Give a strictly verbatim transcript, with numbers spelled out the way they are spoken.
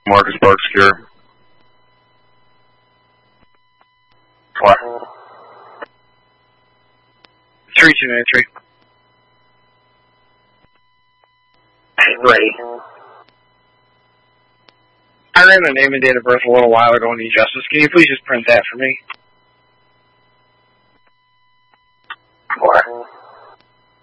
Marcus Park secure. What? three two nine three. Ready. I ran the name and date of birth a little while ago in eJustice. Can you please just print that for me? What?